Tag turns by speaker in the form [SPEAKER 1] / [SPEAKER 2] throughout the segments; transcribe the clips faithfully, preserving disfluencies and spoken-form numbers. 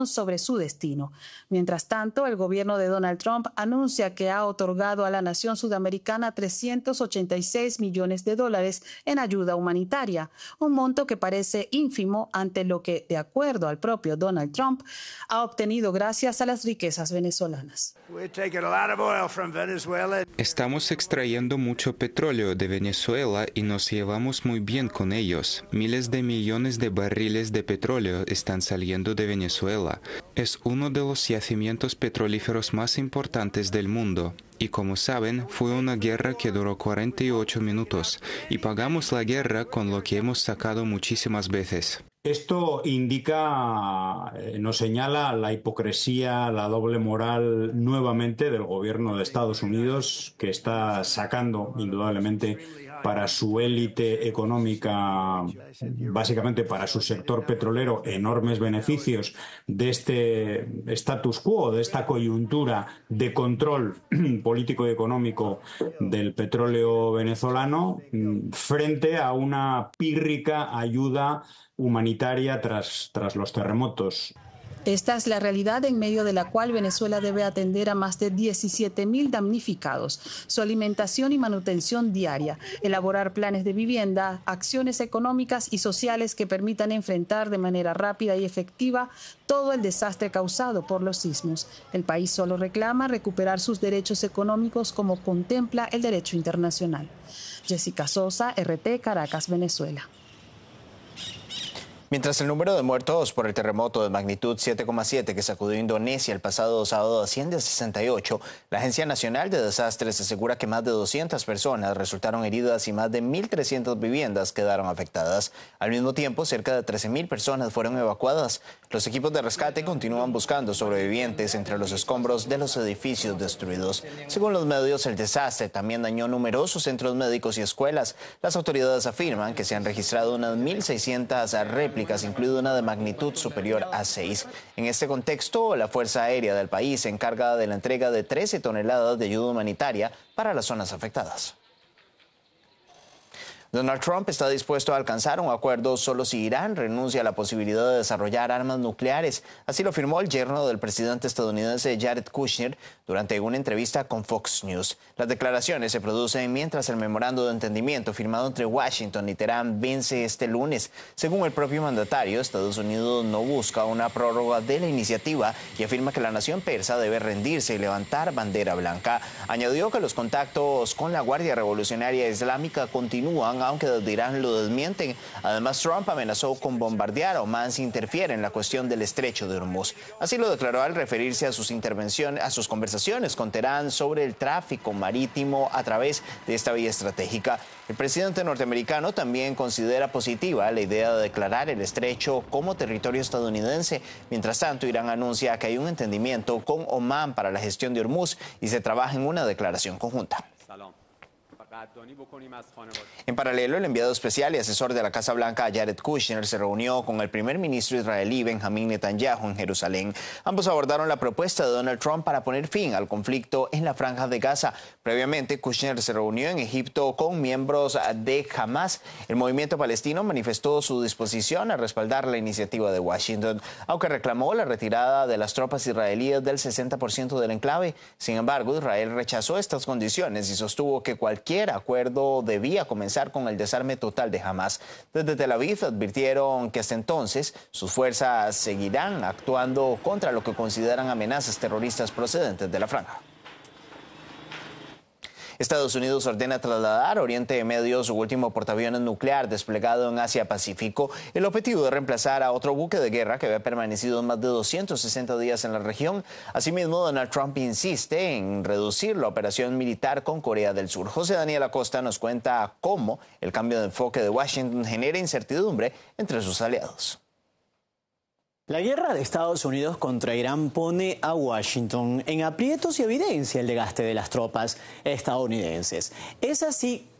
[SPEAKER 1] sobre su destino. Mientras tanto, el gobierno de Donald Trump anuncia que ha otorgado a la nación sudamericana trescientos ochenta y seis millones de dólares en ayuda humanitaria, un monto que parece ínfimo ante lo que, de acuerdo al propio Donald Trump, ha obtenido gracias a las riquezas venezolanas.
[SPEAKER 2] Estamos extrayendo mucho petróleo de Venezuela y nos llevamos muy bien con ellos. Miles de millones de barriles de petróleo están saliendo de Venezuela. Es uno de los yacimientos petrolíferos más importantes del mundo. Y como saben, fue una guerra que duró cuarenta y ocho minutos. Y pagamos la guerra con lo que hemos sacado muchísimas veces.
[SPEAKER 3] Esto indica, eh, nos señala la hipocresía, la doble moral nuevamente del gobierno de Estados Unidos, que está sacando indudablemente para su élite económica, básicamente para su sector petrolero, enormes beneficios de este status quo, de esta coyuntura de control político y económico del petróleo venezolano, frente a una pírrica ayuda humanitaria tras, tras los terremotos.
[SPEAKER 1] Esta es la realidad en medio de la cual Venezuela debe atender a más de diecisiete mil damnificados, su alimentación y manutención diaria, elaborar planes de vivienda, acciones económicas y sociales que permitan enfrentar de manera rápida y efectiva todo el desastre causado por los sismos. El país solo reclama recuperar sus derechos económicos como contempla el derecho internacional. Jessica Sosa, R T, Caracas, Venezuela.
[SPEAKER 4] Mientras el número de muertos por el terremoto de magnitud siete coma siete que sacudió Indonesia el pasado sábado asciende a sesenta y ocho, la Agencia Nacional de Desastres asegura que más de doscientas personas resultaron heridas y más de mil trescientas viviendas quedaron afectadas. Al mismo tiempo, cerca de trece mil personas fueron evacuadas. Los equipos de rescate continúan buscando sobrevivientes entre los escombros de los edificios destruidos. Según los medios, el desastre también dañó numerosos centros médicos y escuelas. Las autoridades afirman que se han registrado unas mil seiscientas réplicas, incluida una de magnitud superior a seis. En este contexto, la Fuerza Aérea del país se encarga de la entrega de trece toneladas de ayuda humanitaria para las zonas afectadas. Donald Trump está dispuesto a alcanzar un acuerdo solo si Irán renuncia a la posibilidad de desarrollar armas nucleares. Así lo afirmó el yerno del presidente estadounidense Jared Kushner durante una entrevista con Fox News. Las declaraciones se producen mientras el memorando de entendimiento firmado entre Washington y Teherán vence este lunes. Según el propio mandatario, Estados Unidos no busca una prórroga de la iniciativa y afirma que la nación persa debe rendirse y levantar bandera blanca. Añadió que los contactos con la Guardia Revolucionaria Islámica continúan, aunque desde Irán lo desmienten. Además, Trump amenazó con bombardear a Omán si interfiere en la cuestión del estrecho de Hormuz. Así lo declaró al referirse a sus intervenciones, a sus conversaciones con Teherán sobre el tráfico marítimo a través de esta vía estratégica. El presidente norteamericano también considera positiva la idea de declarar el estrecho como territorio estadounidense. Mientras tanto, Irán anuncia que hay un entendimiento con Omán para la gestión de Hormuz y se trabaja en una declaración conjunta. En paralelo, el enviado especial y asesor de la Casa Blanca, Jared Kushner, se reunió con el primer ministro israelí Benjamín Netanyahu en Jerusalén. Ambos abordaron la propuesta de Donald Trump para poner fin al conflicto en la Franja de Gaza. Previamente, Kushner se reunió en Egipto con miembros de Hamas. El movimiento palestino manifestó su disposición a respaldar la iniciativa de Washington, aunque reclamó la retirada de las tropas israelíes del sesenta por ciento del enclave. Sin embargo, Israel rechazó estas condiciones y sostuvo que cualquier acuerdo debía comenzar con el desarme total de Hamas. Desde Tel Aviv advirtieron que hasta entonces sus fuerzas seguirán actuando contra lo que consideran amenazas terroristas procedentes de la franja. Estados Unidos ordena trasladar a Oriente Medio su último portaaviones nuclear desplegado en Asia-Pacífico. El objetivo de reemplazar a otro buque de guerra que había permanecido más de doscientos sesenta días en la región. Asimismo, Donald Trump insiste en reducir la operación militar con Corea del Sur. José Daniel Acosta nos cuenta cómo el cambio de enfoque de Washington genera incertidumbre entre sus aliados.
[SPEAKER 5] La guerra de Estados Unidos contra Irán pone a Washington en aprietos y evidencia el desgaste de las tropas estadounidenses. Es así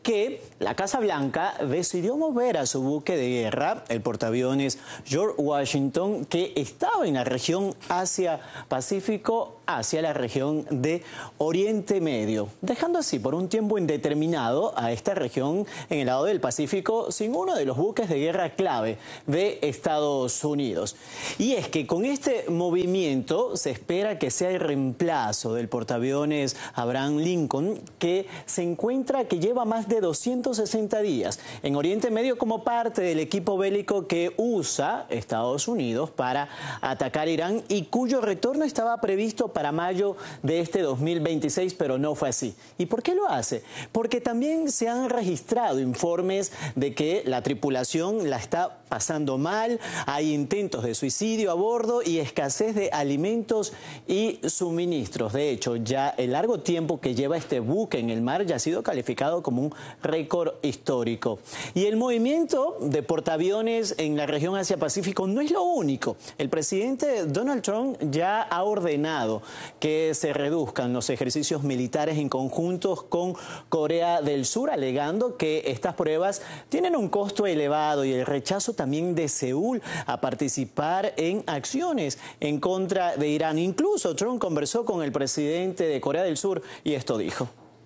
[SPEAKER 5] que la Casa Blanca decidió mover a su buque de guerra, el portaaviones George Washington, que estaba en la región Asia-Pacífico, hacia la región de Oriente Medio, dejando así por un tiempo indeterminado a esta región en el lado del Pacífico sin uno de los buques de guerra clave de Estados Unidos. Y es que con este movimiento se espera que sea el reemplazo del portaaviones Abraham Lincoln, que se encuentra, que lleva más de doscientos sesenta días en Oriente Medio como parte del equipo bélico que usa Estados Unidos para atacar Irán y cuyo retorno estaba previsto para mayo de este dos mil veintiséis, pero no fue así. ¿Y por qué lo hace? Porque también se han registrado informes de que la tripulación la está pasando mal, hay intentos de suicidio a bordo y escasez de alimentos y suministros. De hecho, ya el largo tiempo que lleva este buque en el mar ya ha sido calificado como un récord histórico. Y el movimiento de portaaviones en la región Asia-Pacífico no es lo único. El presidente Donald Trump ya ha ordenado que se reduzcan los ejercicios militares en conjuntos con Corea del Sur, alegando que estas pruebas tienen un costo elevado y el rechazo también de Seúl a participar en acciones en contra de Irán. Incluso Trump conversó con el presidente de Corea del Sur y esto dijo.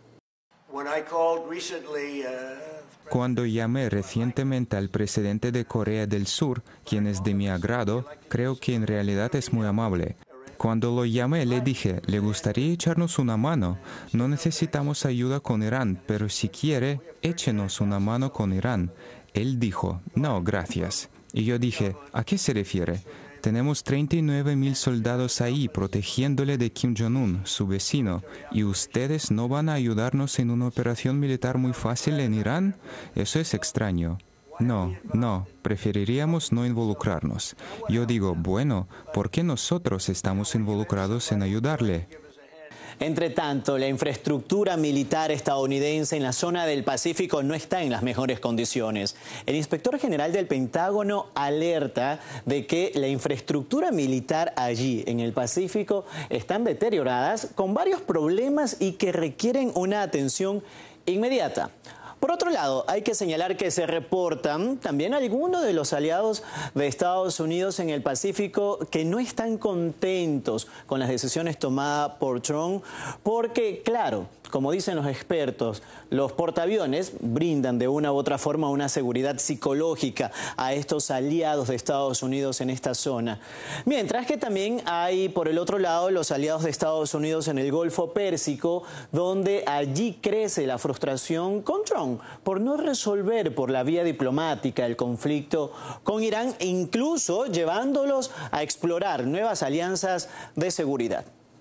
[SPEAKER 2] Cuando llamé recientemente al presidente de Corea del Sur, quien es de mi agrado, creo que en realidad es muy amable. Cuando lo llamé le dije, ¿le gustaría echarnos una mano? No necesitamos ayuda con Irán, pero si quiere, échenos una mano con Irán. Él dijo, no, gracias. Y yo dije, ¿a qué se refiere? Tenemos treinta y nueve mil soldados ahí protegiéndole de Kim Jong-un, su vecino, y ustedes no van a ayudarnos en una operación militar muy fácil en Irán. Eso es extraño. No, no, preferiríamos no involucrarnos. Yo digo, bueno, ¿por qué nosotros estamos involucrados en ayudarle?
[SPEAKER 5] Entre tanto, la infraestructura militar estadounidense en la zona del Pacífico no está en las mejores condiciones. El inspector general del Pentágono alerta de que la infraestructura militar allí, en el Pacífico, están deterioradas con varios problemas y que requieren una atención inmediata. Por otro lado, hay que señalar que se reportan también algunos de los aliados de Estados Unidos en el Pacífico que no están contentos con las decisiones tomadas por Trump, porque, claro, como dicen los expertos, los portaaviones brindan de una u otra forma una seguridad psicológica a estos aliados de Estados Unidos en esta zona. Mientras que también hay, por el otro lado, los aliados de Estados Unidos en el Golfo Pérsico, donde allí crece la frustración con Trump por no resolver por la vía diplomática el conflicto con Irán, incluso llevándolos a explorar nuevas alianzas de seguridad.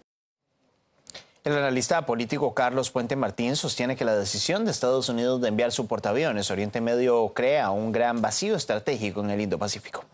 [SPEAKER 4] El analista político Carlos Puente Martín sostiene que la decisión de Estados Unidos de enviar su portaaviones a Oriente Medio crea un gran vacío estratégico en el Indo-Pacífico.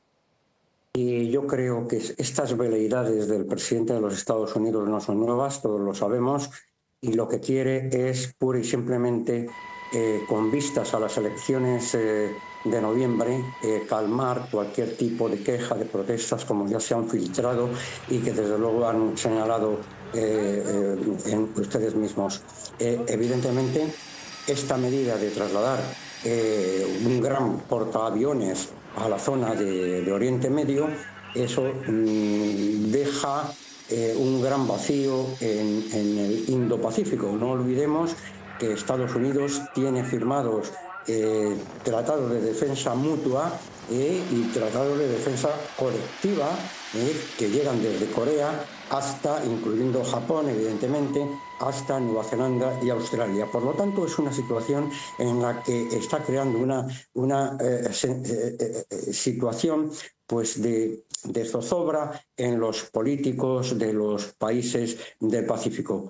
[SPEAKER 6] Y yo creo que estas veleidades del presidente de los Estados Unidos no son nuevas, todos lo sabemos, y lo que quiere es pura y simplemente, eh, con vistas a las elecciones eh, de noviembre, eh, calmar cualquier tipo de queja, de protestas, como ya se han filtrado y que desde luego han señalado eh, eh, en ustedes mismos. Eh, evidentemente, esta medida de trasladar eh, un gran portaaviones a la zona de, de Oriente Medio, eso mmm, deja eh, un gran vacío en, en el Indo-Pacífico. No olvidemos que Estados Unidos tiene firmados eh, tratados de defensa mutua eh, y tratados de defensa colectiva eh, que llegan desde Corea hasta, incluyendo Japón, evidentemente, hasta Nueva Zelanda y Australia. Por lo tanto, es una situación en la que está creando una, una eh, eh, eh, situación pues de, de zozobra en los políticos de los países del Pacífico.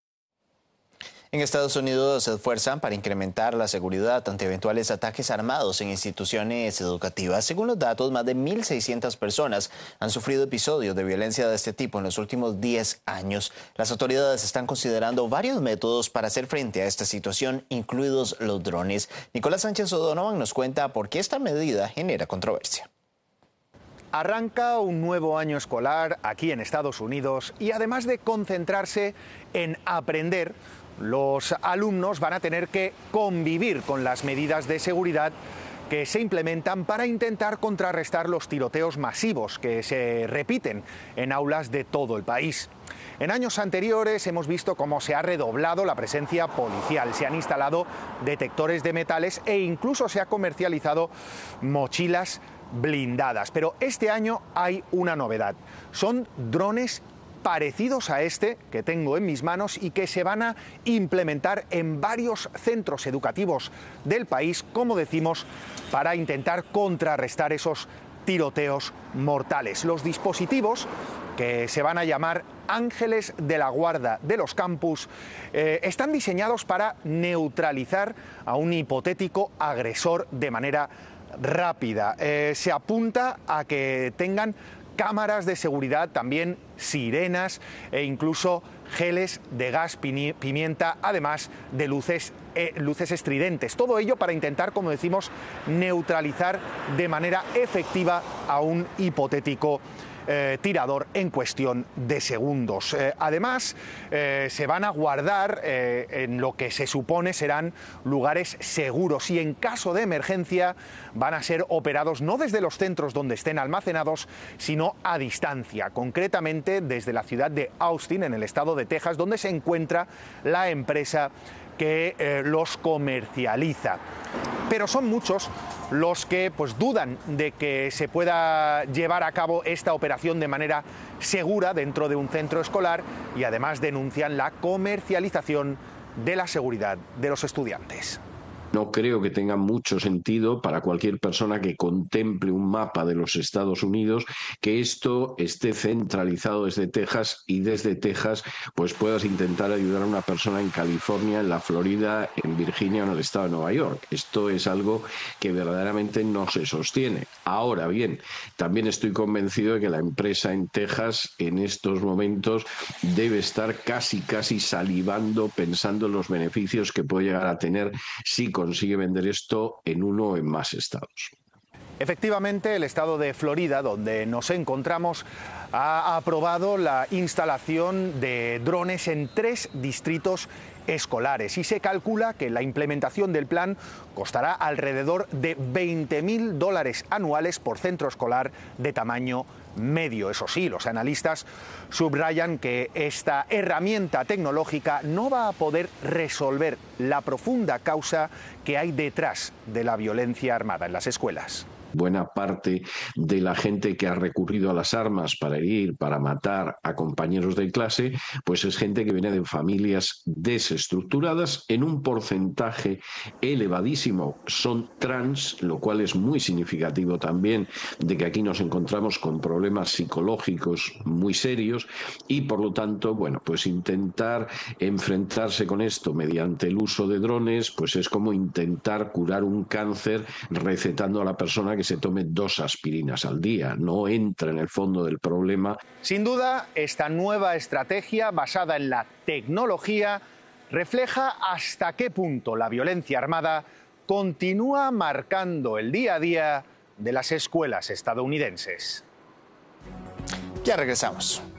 [SPEAKER 4] En Estados Unidos se esfuerzan para incrementar la seguridad ante eventuales ataques armados en instituciones educativas. Según los datos, más de mil seiscientas personas han sufrido episodios de violencia de este tipo en los últimos diez años. Las autoridades están considerando varios métodos para hacer frente a esta situación, incluidos los drones. Nicolás Sánchez O'Donovan nos cuenta por qué esta medida genera controversia.
[SPEAKER 7] Arranca un nuevo año escolar aquí en Estados Unidos y además de concentrarse en aprender, los alumnos van a tener que convivir con las medidas de seguridad que se implementan para intentar contrarrestar los tiroteos masivos que se repiten en aulas de todo el país. En años anteriores hemos visto cómo se ha redoblado la presencia policial, se han instalado detectores de metales e incluso se ha comercializado mochilas blindadas. Pero este año hay una novedad, son drones parecidos a este que tengo en mis manos y que se van a implementar en varios centros educativos del país, como decimos, para intentar contrarrestar esos tiroteos mortales. Los dispositivos, que se van a llamar Ángeles de la Guarda de los campus, eh, están diseñados para neutralizar a un hipotético agresor de manera rápida. Eh, se apunta a que tengan cámaras de seguridad, también sirenas e incluso geles de gas pimienta, además de luces, eh, luces estridentes. Todo ello para intentar, como decimos, neutralizar de manera efectiva a un hipotético Eh, tirador en cuestión de segundos. Eh, además, eh, se van a guardar eh, en lo que se supone serán lugares seguros y en caso de emergencia van a ser operados no desde los centros donde estén almacenados, sino a distancia, concretamente desde la ciudad de Austin, en el estado de Texas, donde se encuentra la empresa que eh, los comercializa. Pero son muchos los que pues dudan de que se pueda llevar a cabo esta operación de manera segura dentro de un centro escolar y además denuncian la comercialización de la seguridad de los estudiantes.
[SPEAKER 8] No creo que tenga mucho sentido para cualquier persona que contemple un mapa de los Estados Unidos que esto esté centralizado desde Texas y desde Texas pues puedas intentar ayudar a una persona en California, en la Florida, en Virginia o en el estado de Nueva York. Esto es algo que verdaderamente no se sostiene. Ahora bien, también estoy convencido de que la empresa en Texas en estos momentos debe estar casi casi salivando pensando en los beneficios que puede llegar a tener si consigue vender esto en uno o en más estados.
[SPEAKER 7] Efectivamente, el estado de Florida, donde nos encontramos, ha aprobado la instalación de drones en tres distritos escolares y se calcula que la implementación del plan costará alrededor de veinte mil dólares anuales por centro escolar de tamaño medio. Eso sí, los analistas subrayan que esta herramienta tecnológica no va a poder resolver la profunda causa que hay detrás de la violencia armada en las escuelas.
[SPEAKER 8] Buena parte de la gente que ha recurrido a las armas para herir, para matar a compañeros de clase, pues es gente que viene de familias desestructuradas. En un porcentaje elevadísimo son trans, lo cual es muy significativo también de que aquí nos encontramos con problemas psicológicos muy serios y por lo tanto, bueno, pues intentar enfrentarse con esto mediante el uso de drones, pues es como intentar curar un cáncer recetando a la persona que se tome dos aspirinas al día, no entra en el fondo del problema.
[SPEAKER 7] Sin duda, esta nueva estrategia basada en la tecnología refleja hasta qué punto la violencia armada continúa marcando el día a día de las escuelas estadounidenses.
[SPEAKER 4] Ya regresamos.